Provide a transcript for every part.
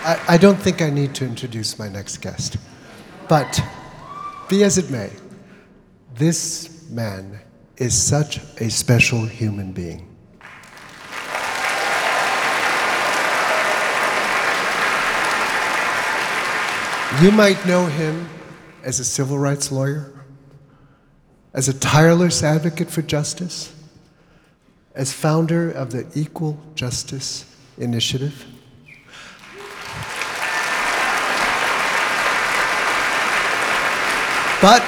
I don't think I need to introduce my next guest. But be as it may, this man is such a special human being. You might know him as a civil rights lawyer, as a tireless advocate for justice, as founder of the Equal Justice Initiative. But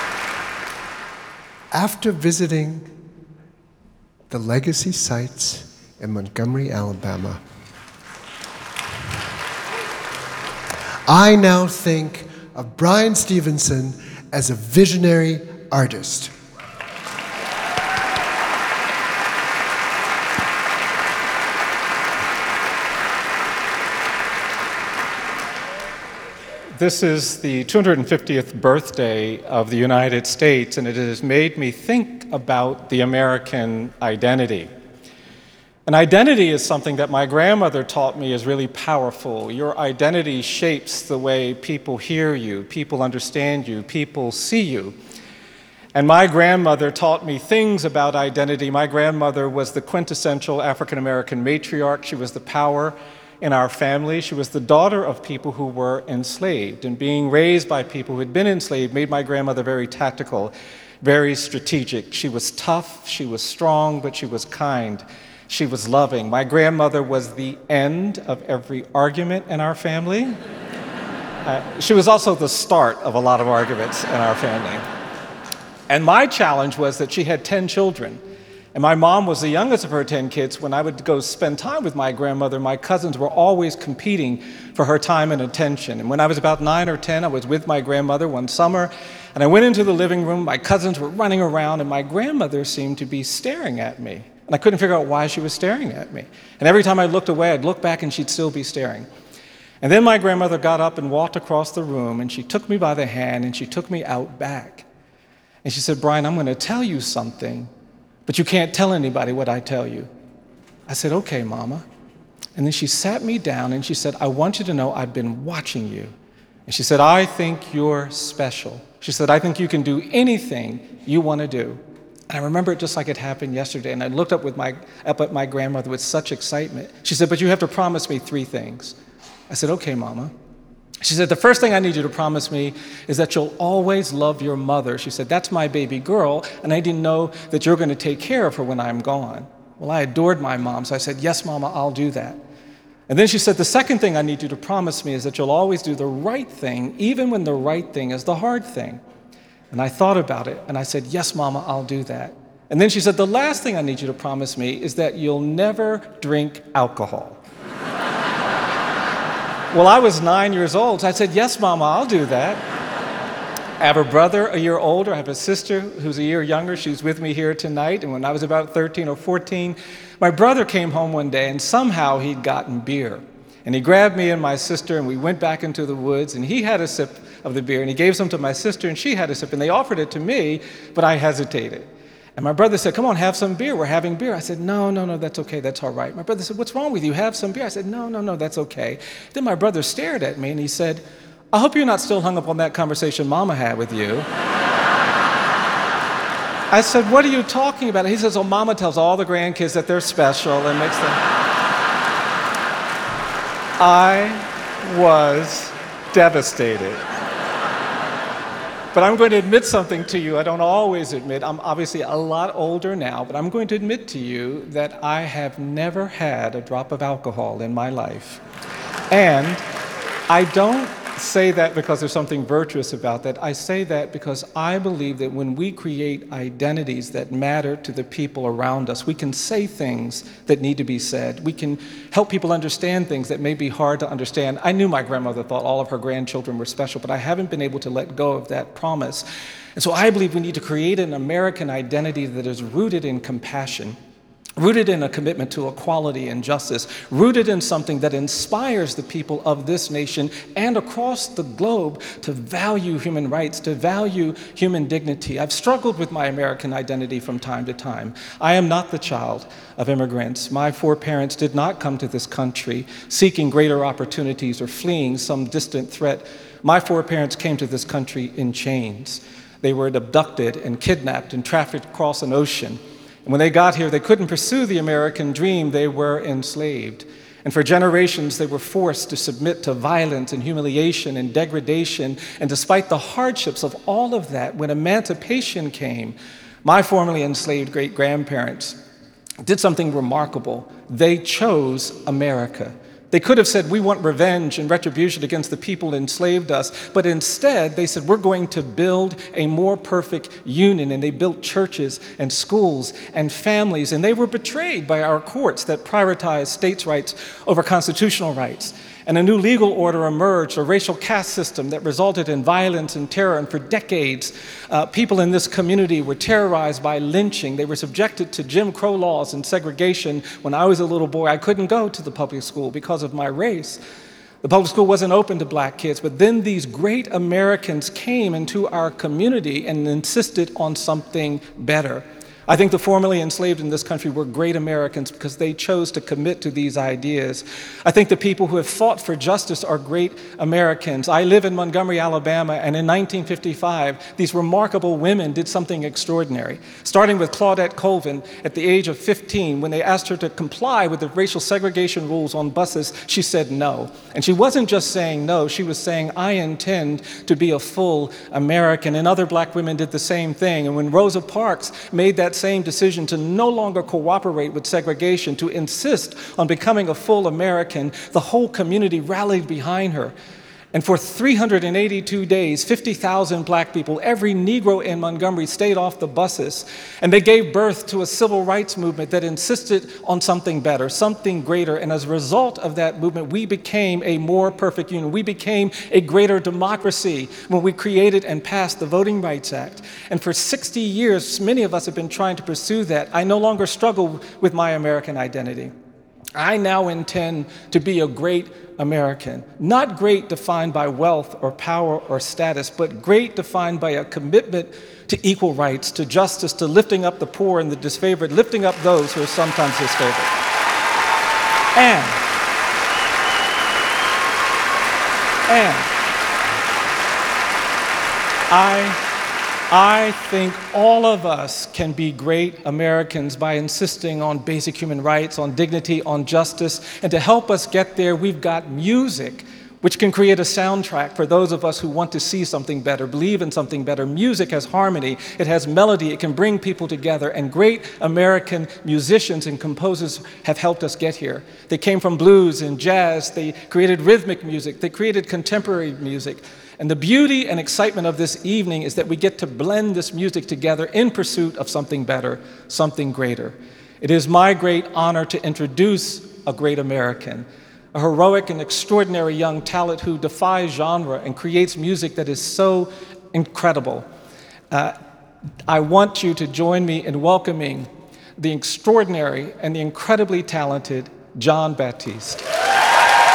after visiting the legacy sites in Montgomery, Alabama, I now think of Bryan Stevenson as a visionary artist. This is the 250th birthday of the United States, and it has made me think about the American identity. An identity is something that my grandmother taught me is really powerful. Your identity shapes the way people hear you, people understand you, people see you. And my grandmother taught me things about identity. My grandmother was the quintessential African-American matriarch. She was the power in our family. She was the daughter of people who were enslaved, and being raised by people who had been enslaved made my grandmother very tactical, very strategic. She was tough, she was strong, but she was kind. She was loving. My grandmother was the end of every argument in our family. She was also the start of a lot of arguments in our family. And my challenge was that she had 10 children. And my mom was the youngest of her 10 kids. When I would go spend time with my grandmother, my cousins were always competing for her time and attention. And when I was about 9 or 10, I was with my grandmother one summer, and I went into the living room. My cousins were running around, and my grandmother seemed to be staring at me. And I couldn't figure out why she was staring at me. And every time I looked away, I'd look back, and she'd still be staring. And then my grandmother got up and walked across the room, and she took me by the hand, and she took me out back. And she said, "Bryan, I'm going to tell you something, but you can't tell anybody what I tell you." I said, "Okay, Mama." And then she sat me down and she said, "I want you to know I've been watching you." And she said, "I think you're special." She said, "I think you can do anything you want to do." And I remember it just like it happened yesterday. And I looked up at my grandmother with such excitement. She said, "But you have to promise me 3 things. I said, "Okay, Mama." She said, "The first thing I need you to promise me is that you'll always love your mother." She said, "That's my baby girl, and I didn't know that you're going to take care of her when I'm gone." Well, I adored my mom, so I said, "Yes, Mama, I'll do that." And then she said, "The second thing I need you to promise me is that you'll always do the right thing, even when the right thing is the hard thing." And I thought about it, and I said, "Yes, Mama, I'll do that." And then she said, "The last thing I need you to promise me is that you'll never drink alcohol." Well, I was 9 years old, so I said, "Yes, Mama, I'll do that." I have a brother a year older. I have a sister who's a year younger. She's with me here tonight. And when I was about 13 or 14, my brother came home one day, and somehow he'd gotten beer. And he grabbed me and my sister, and we went back into the woods, and he had a sip of the beer, and he gave some to my sister, and she had a sip, and they offered it to me, but I hesitated. And my brother said, "Come on, have some beer. We're having beer." I said, No, that's okay. That's all right." My brother said, "What's wrong with you? Have some beer." I said, No, that's okay." Then my brother stared at me, and he said, "I hope you're not still hung up on that conversation Mama had with you." I said, "What are you talking about?" He says, "Oh, Mama tells all the grandkids that they're special and makes them..." I was devastated. But I'm going to admit something to you I don't always admit. I'm obviously a lot older now, but I'm going to admit to you that I have never had a drop of alcohol in my life. And I don't say that because there's something virtuous about that. I say that because I believe that when we create identities that matter to the people around us, we can say things that need to be said. We can help people understand things that may be hard to understand. I knew my grandmother thought all of her grandchildren were special, but I haven't been able to let go of that promise. And so I believe we need to create an American identity that is rooted in compassion, rooted in a commitment to equality and justice, rooted in something that inspires the people of this nation and across the globe to value human rights, to value human dignity. I've struggled with my American identity from time to time. I am not the child of immigrants. My foreparents did not come to this country seeking greater opportunities or fleeing some distant threat. My foreparents came to this country in chains. They were abducted and kidnapped and trafficked across an ocean. And when they got here, they couldn't pursue the American dream. They were enslaved. And for generations, they were forced to submit to violence and humiliation and degradation. And despite the hardships of all of that, when emancipation came, my formerly enslaved great-grandparents did something remarkable. They chose America. They could have said, we want revenge and retribution against the people who enslaved us, but instead they said, we're going to build a more perfect union, and they built churches and schools and families, and they were betrayed by our courts that prioritized states' rights over constitutional rights. And a new legal order emerged, a racial caste system that resulted in violence and terror. And for decades, people in this community were terrorized by lynching. They were subjected to Jim Crow laws and segregation. When I was a little boy, I couldn't go to the public school because of my race. The public school wasn't open to black kids, but then these great Americans came into our community and insisted on something better. I think the formerly enslaved in this country were great Americans because they chose to commit to these ideas. I think the people who have fought for justice are great Americans. I live in Montgomery, Alabama, and in 1955, these remarkable women did something extraordinary, starting with Claudette Colvin at the age of 15. When they asked her to comply with the racial segregation rules on buses, she said no. And she wasn't just saying no, she was saying, I intend to be a full American. And other black women did the same thing. And when Rosa Parks made that same decision to no longer cooperate with segregation, to insist on becoming a full American, the whole community rallied behind her. And for 382 days, 50,000 black people, every Negro in Montgomery stayed off the buses, and they gave birth to a civil rights movement that insisted on something better, something greater. And as a result of that movement, we became a more perfect union. We became a greater democracy when we created and passed the Voting Rights Act. And for 60 years, many of us have been trying to pursue that. I no longer struggle with my American identity. I now intend to be a great American, not great defined by wealth or power or status, but great defined by a commitment to equal rights, to justice, to lifting up the poor and the disfavored, lifting up those who are sometimes disfavored. And I think all of us can be great Americans by insisting on basic human rights, on dignity, on justice. And to help us get there, we've got music, which can create a soundtrack for those of us who want to see something better, believe in something better. Music has harmony, it has melody, it can bring people together. And great American musicians and composers have helped us get here. They came from blues and jazz, they created rhythmic music, they created contemporary music. And the beauty and excitement of this evening is that we get to blend this music together in pursuit of something better, something greater. It is my great honor to introduce a great American, a heroic and extraordinary young talent who defies genre and creates music that is so incredible. I want you to join me in welcoming the extraordinary and the incredibly talented Jon Batiste.